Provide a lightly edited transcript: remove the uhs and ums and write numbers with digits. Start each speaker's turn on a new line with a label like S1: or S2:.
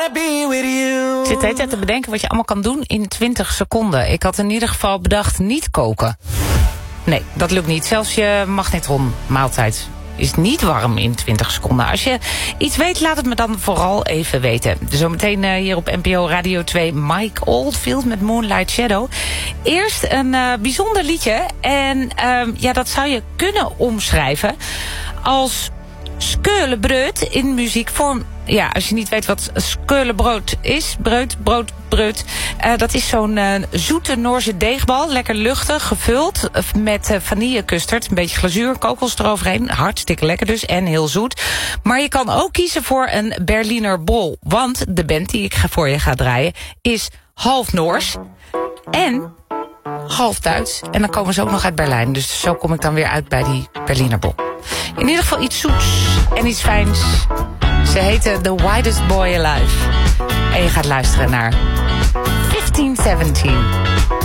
S1: wanna be with you.
S2: Ik zit de hele tijd te bedenken wat je allemaal kan doen in 20 seconden. Ik had in ieder geval bedacht niet koken. Nee, dat lukt niet. Zelfs je magnetron maaltijd is niet warm in 20 seconden. Als je iets weet, laat het me dan vooral even weten. Zometeen hier op NPO Radio 2 Mike Oldfield met Moonlight Shadow. Eerst een bijzonder liedje. En dat zou je kunnen omschrijven als skeulenbreud in muziekvorm. Ja, als je niet weet wat skeulenbrood is, brood. Dat is zo'n zoete Noorse deegbal. Lekker luchtig, gevuld met vanillecustard. Een beetje glazuur, kokos eroverheen. Hartstikke lekker dus en heel zoet. Maar je kan ook kiezen voor een Berliner Bol. Want de band die ik voor je ga draaien is half Noors en half Duits. En dan komen ze ook nog uit Berlijn. Dus zo kom ik dan weer uit bij die Berliner Bol. In ieder geval iets zoets en iets fijns. Ze heten The Widest Boy Alive. En je gaat luisteren naar 1517.